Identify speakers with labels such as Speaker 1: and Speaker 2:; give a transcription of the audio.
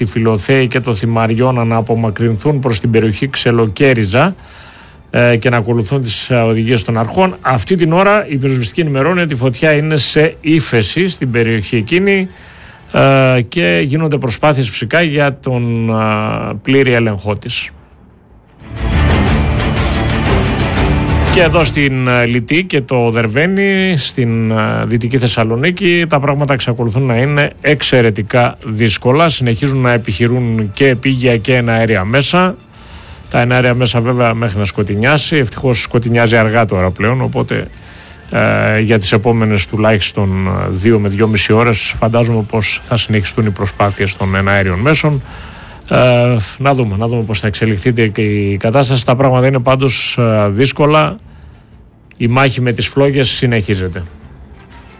Speaker 1: τη Φιλοθέη και το Θυμαριώνα να απομακρυνθούν προς την περιοχή Ξελοκέριζα και να ακολουθούν τις οδηγίες των αρχών. Αυτή την ώρα η πυροσβεστική ενημερώνει ότι η φωτιά είναι σε ύφεση στην περιοχή εκείνη και γίνονται προσπάθειες φυσικά για τον πλήρη έλεγχό της. Και εδώ στην Λυτή και το Δερβαίνη, στην Δυτική Θεσσαλονίκη, τα πράγματα εξακολουθούν να είναι εξαιρετικά δύσκολα. Συνεχίζουν να επιχειρούν και επίγεια και εναέρια μέσα. Τα εναέρια μέσα βέβαια μέχρι να σκοτεινιάσει. Ευτυχώς σκοτεινιάζει αργά τώρα πλέον, οπότε για τις επόμενες τουλάχιστον 2 με 2,5 ώρες φαντάζομαι πως θα συνεχιστούν οι προσπάθειες των εναέριων μέσων. Να δούμε πώς θα εξελιχθεί και η κατάσταση. Τα πράγματα είναι πάντως δύσκολα. Η μάχη με τις φλόγες συνεχίζεται.